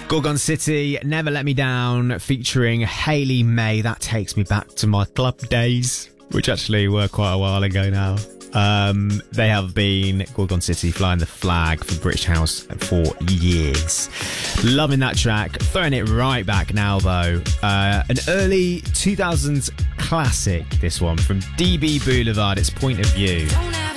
Gorgon City, Never Let Me Down, featuring Hayley May. That takes me back to my club days, which actually were quite a while ago now. They have been, Gorgon City, flying the flag for British House for years. Loving that track. Throwing it right back now, though. An early 2000s classic, this one, from DB Boulevard. It's Point of View. Don't ever